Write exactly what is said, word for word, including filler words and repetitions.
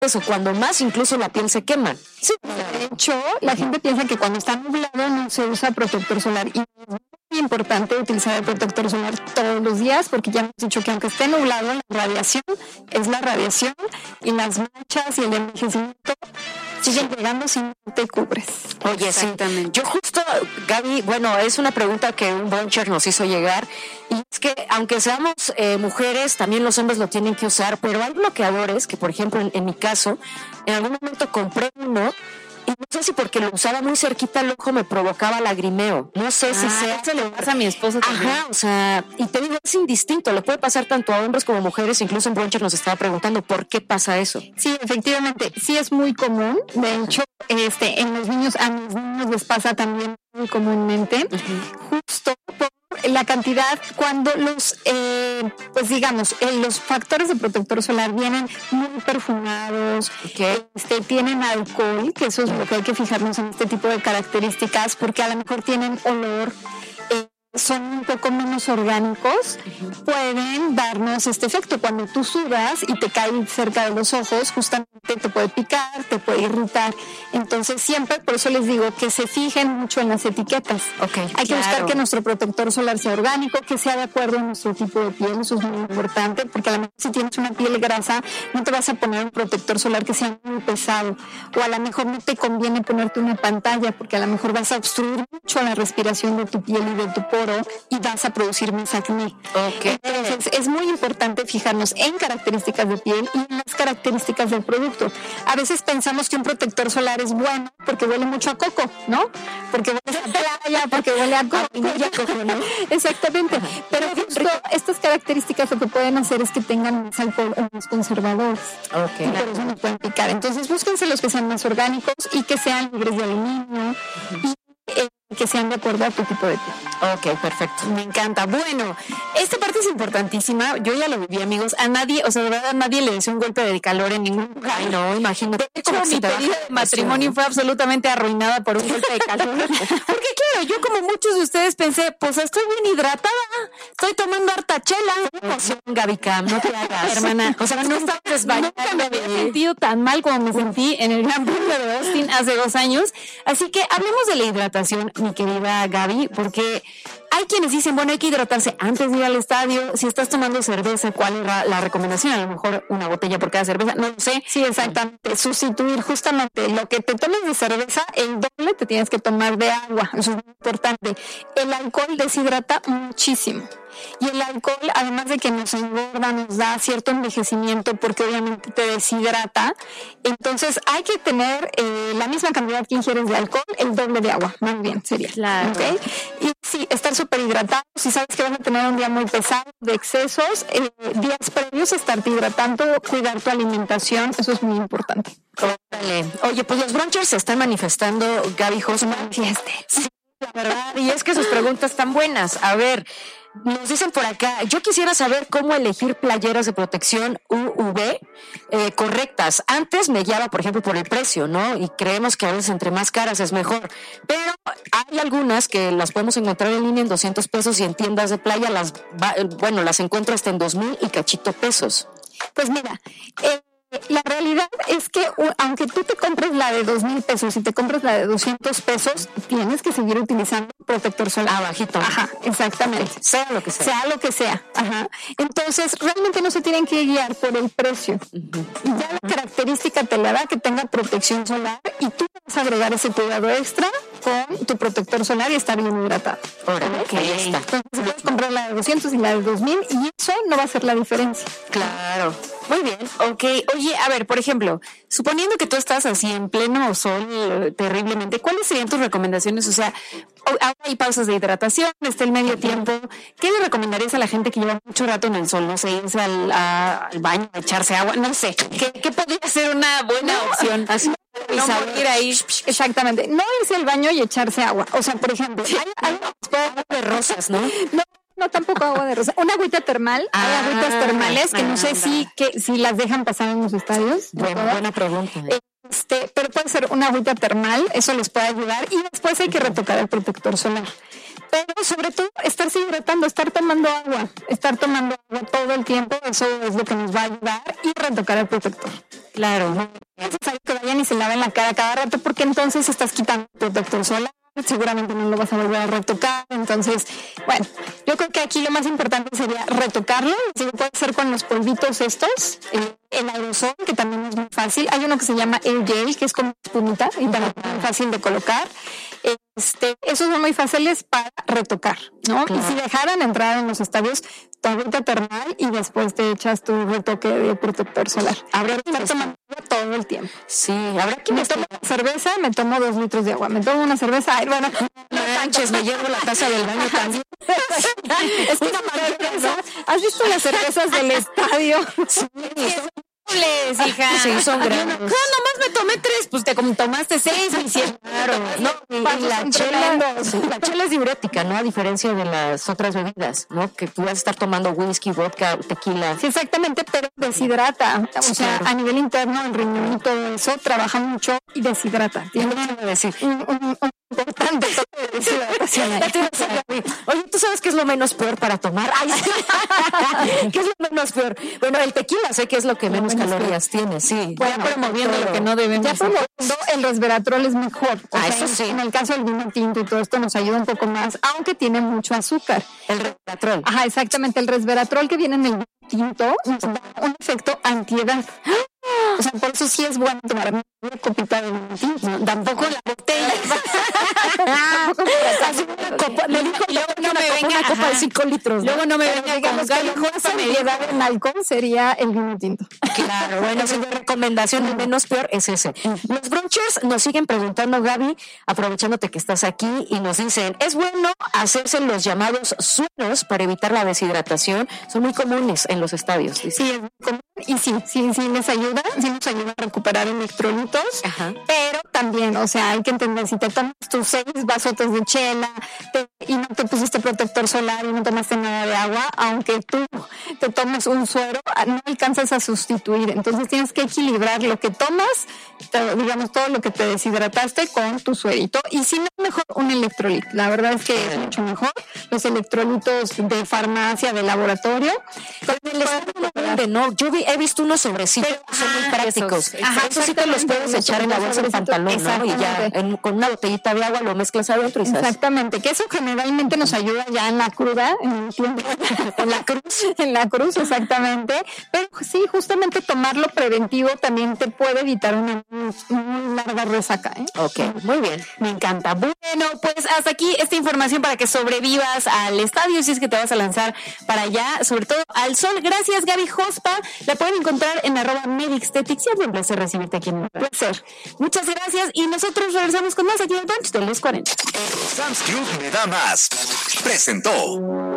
eso, cuando más incluso la piel se quema. Sí, de hecho, la gente piensa que cuando está nublado no se usa protector solar y es muy importante utilizar el protector solar todos los días porque ya hemos dicho que aunque esté nublado, la radiación es la radiación y las manchas y el envejecimiento siguen llegando si no te cubres. Oye, exactamente. Sí. Yo justo, Gaby, bueno, es una pregunta que un bruncher nos hizo llegar y es que aunque seamos eh, mujeres, también los hombres lo tienen que usar, pero hay bloqueadores que, por ejemplo, en, en mi caso, en algún momento compré uno y no sé si porque lo usaba muy cerquita al ojo me provocaba lagrimeo. No sé ah, si sea. Eso le pasa a mi esposo también. Ajá, o sea, y te digo, es indistinto. Le puede pasar tanto a hombres como a mujeres. Incluso en Bruncher nos estaba preguntando por qué pasa eso. Sí, efectivamente, sí es muy común. De hecho, este, en los niños, a mis niños les pasa también muy comúnmente. Uh-huh. Justo por la cantidad, cuando los, eh, pues digamos, eh, los factores de protector solar vienen muy perfumados, okay. este, tienen alcohol, que eso es lo que hay que fijarnos en este tipo de características, porque a lo mejor tienen olor, eh, son un poco menos orgánicos, uh-huh. pueden darnos este efecto. Cuando tú sudas y te cae cerca de los ojos, justamente te puede picar, te puede irritar. Entonces siempre, por eso les digo que se fijen mucho en las etiquetas. Okay, Hay claro. que buscar que nuestro protector solar sea orgánico, que sea de acuerdo a nuestro tipo de piel. Eso es muy importante, porque a lo mejor si tienes una piel grasa, no te vas a poner un protector solar que sea muy pesado. O a lo mejor no te conviene ponerte una pantalla, porque a lo mejor vas a obstruir mucho la respiración de tu piel y de tu poro y vas a producir más acné. Okay. Entonces es muy importante fijarnos en características de piel y en las características del producto. A veces pensamos que un protector solar es bueno porque huele mucho a coco, ¿no? Porque huele a playa, porque huele a coco, y a coco, ¿no? Exactamente. Pero justo estas características lo que pueden hacer es que tengan más alcohol o más conservadores. Okay. Y por eso no pueden picar. Entonces búsquense los que sean más orgánicos y que sean libres de aluminio y eh, que sean de acuerdo a tu tipo de piel. Ok, perfecto. Me encanta. Bueno, esta parte es importantísima. Yo ya lo viví, amigos. A nadie, o sea, de verdad, a nadie le deseo un golpe de calor en ningún lugar. Ay, no, imagínate. De hecho, mi pedida de matrimonio fue absolutamente arruinada por un golpe de calor. Porque claro, yo como muchos de ustedes pensé, pues estoy bien hidratada, estoy tomando harta chela. Emoción, Gabica, no te hagas. Hermana, o sea, no estás desmayada. Nunca me había sentido tan mal como me sentí en el Gran Premio de Austin hace dos años. Así que hablemos de la hidratación, mi querida Gaby, porque hay quienes dicen, bueno, hay que hidratarse antes de ir al estadio. Si estás tomando cerveza, ¿cuál era la recomendación? A lo mejor una botella por cada cerveza, no lo sé. Sí, exactamente. Sustituir justamente lo que te tomes de cerveza, el doble te tienes que tomar de agua. Eso es muy importante. El alcohol deshidrata muchísimo. Y el alcohol, además de que nos engorda, nos da cierto envejecimiento porque obviamente te deshidrata. Entonces hay que tener eh, la misma cantidad que ingieres de alcohol, el doble de agua, más bien sería. Claro. ¿Okay? Y sí, estar súper hidratado. Si sabes que vas a tener un día muy pesado de excesos, eh, días previos a estarte hidratando, cuidar tu alimentación, eso es muy importante. Órale. Oye, pues los brunchers se están manifestando, Gaby Hosman. Fieste. Sí, la verdad. Y es que sus preguntas están buenas. A ver, nos dicen por acá, yo quisiera saber cómo elegir playeras de protección U V eh, correctas. Antes me guiaba, por ejemplo, por el precio, ¿no? Y creemos que a veces entre más caras es mejor. Pero hay algunas que las podemos encontrar en línea en doscientos pesos y en tiendas de playa las, bueno, las encuentro hasta en dos mil y cachito pesos. Pues mira, eh, la realidad es que aunque tú te compres la de dos mil pesos y te compres la de doscientos pesos, tienes que seguir utilizando protector solar. Ah, bajito. Ajá, exactamente. Sea lo que sea. Sea lo que sea. Ajá. Entonces, realmente no se tienen que guiar por el precio. Uh-huh. Ya la característica te la da que tenga protección solar y tú vas a agregar ese cuidado extra con tu protector solar y estar bien hidratado. Órale, okay. Ahí está. Entonces, puedes comprar la de doscientos y la de dos mil y eso no va a hacer la diferencia. Claro. Muy bien. Ok. Oye, a ver, por ejemplo, suponiendo que tú estás así en pleno sol terriblemente, ¿cuáles serían tus recomendaciones? O sea, ahora hay pausas de hidratación, está el medio tiempo. ¿Qué le recomendarías a la gente que lleva mucho rato en el sol? No sé, irse al, a, al baño, a echarse agua, no sé. ¿Qué, qué podría ser una buena no, opción? Así, no morir ahí. Exactamente. No irse al baño y echarse agua. O sea, por ejemplo, hay, hay agua de rosas, ¿no? No. No, tampoco agua de rosa. Una agüita termal. Ah, hay agüitas termales que ah, no sé si, que, si las dejan pasar en los estadios. Bueno, buena pregunta. Eh. Este, pero puede ser una agüita termal, eso les puede ayudar. Y después hay que retocar el protector solar. Pero sobre todo, estarse hidratando, estar tomando agua, estar tomando agua todo el tiempo, eso es lo que nos va a ayudar, y retocar el protector. Claro, No es necesario que vayan y se laven la cara cada rato, porque entonces estás quitando el protector solar, seguramente no lo vas a volver a retocar. Entonces, bueno, yo creo que aquí lo más importante sería retocarlo. Si lo puede hacer con los polvitos estos, el, el aerosol, que también es muy fácil. Hay uno que se llama Air Gel, que es como espumita y también es muy fácil de colocar. Este, esos son muy fáciles para retocar, ¿no? Claro. Y si dejaran entrar en los estadios, tu agüita termal y después te echas tu retoque de protector solar. Habrá que estar tomando agua todo el tiempo. Sí, habrá que Me tomo cerveza, me tomo dos litros de agua. Me tomo una cerveza, ay, bueno, No manches, me llevo la taza del baño también. es que una cerveza, ¿has visto las cervezas del estadio? Sí, Dobles, hija. Sí, son grandes. No, nomás me tomé tres, pues te como tomaste seis, mi cielo. Claro, no, y, y la chela, la chela es diurética, ¿no? A diferencia de las otras bebidas, ¿no? Que tú vas a estar tomando whisky, vodka, tequila. Sí, exactamente, pero deshidrata. O Sí, sea, claro. a nivel interno, el riñón y todo eso trabaja mucho y deshidrata. Tiene que decir. un, un, un importante toque de deshidratación ahí. Oye, ¿tú sabes qué es lo menos peor para tomar? Ay, sí. ¿Qué es lo menos peor? Bueno, el tequila sé que es lo que menos menos calorías tiene, sí. Ya promoviendo lo que no debemos. Ya promoviendo el resveratrol es mejor. O Ah, sea, eso en- sí. En el caso del vino tinto y todo esto nos ayuda un poco más, aunque tiene mucho azúcar. El resveratrol. Ajá, exactamente. El resveratrol que viene en el vino tinto nos da un efecto antiedad. O sea, por eso sí es bueno tomar una copita de vino tinto. Tampoco la botella. Así una copa, me dijo luego no una me copa, venga, una copa ajá. de cinco litros. ¿no? Luego no me Pero venga digamos con que ganas, mejor esa antiedad en alcohol sería el vino tinto. Claro, bueno, si la recomendación de menos peor es ese. Los brunchers nos siguen preguntando, Gaby, aprovechándote que estás aquí, y nos dicen, ¿es bueno hacerse los llamados sueros para evitar la deshidratación? Son muy comunes en los estadios. Dice. Sí, es muy común y sí, sí, sí les ayuda, sí nos ayuda a recuperar electrolitos, Ajá. pero también, o sea, hay que entender, si te tomas tus seis vasotes de chela te- y no te pusiste protector solar y no tomaste nada de agua, aunque tú te tomes un suero, no alcanzas a sustituir, entonces tienes que equilibrar lo que tomas, te- digamos, todo lo que te deshidrataste con tu suerito, y si no, mejor un electrolit, la verdad es que es mucho mejor, los electrolitos de farmacia, de laboratorio, Pero en el estadio no venden, ¿no? Yo vi- he visto unos sobrecitos, Pero- son muy ah, prácticos. esos. Ajá, Esos sí te los puedes exactamente, echar en la los bolsa del sobrecitos, pantalón, ¿no? Y ya exactamente. en- con una botellita de agua lo mezclas adentro y sabes. Exactamente, que eso generalmente nos ayuda ya en la cruda, en el tiempo, en la cruz, en la cruz, exactamente. Pero sí, justamente tomarlo preventivo también te puede evitar una muy, muy larga resaca, ¿eh? Ok, muy bien. Me encanta. Bueno, pues hasta aquí esta información para que sobrevivas al estadio si es que te vas a lanzar para allá, sobre todo al sol. Gracias, Gaby Jospa. La pueden encontrar en arroba Medixtetics. Siempre un placer recibirte aquí en el placer. Muchas gracias y nosotros regresamos con más aquí en el Brunch de los cuarenta. Sam's Club me da más. Presentó.